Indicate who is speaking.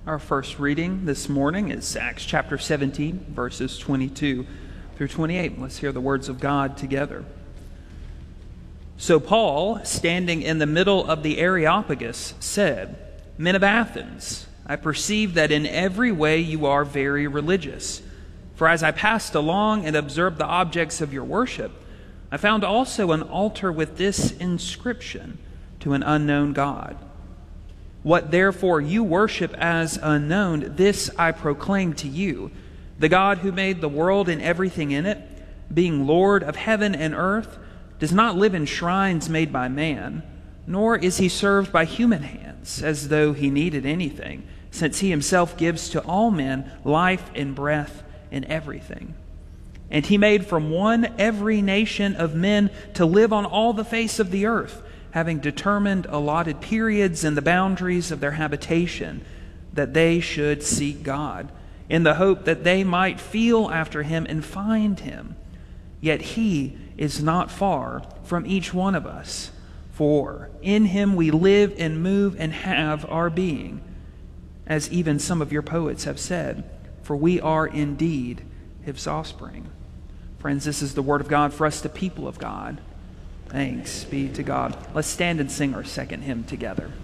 Speaker 1: Our first reading this morning is Acts chapter 17, verses 22 through 28. Let's hear the words of God together. So Paul, standing in the middle of the Areopagus, said, "Men of Athens, I perceive that in every way you are very religious. For as I passed along and observed the objects of your worship, I found also an altar with this inscription, to an unknown God. What therefore you worship as unknown, this I proclaim to you. The God who made the world and everything in it, being Lord of heaven and earth, does not live in shrines made by man, nor is he served by human hands, as though he needed anything, since he himself gives to all men life and breath and everything. And he made from one every nation of men to live on all the face of the earth, having determined allotted periods and the boundaries of their habitation, that they should seek God, in the hope that they might feel after him and find him. Yet he is not far from each one of us, for in him we live and move and have our being, as even some of your poets have said, for we are indeed his offspring." Friends, this is the word of God for us, the people of God. Thanks be to God. Let's stand and sing our second hymn together.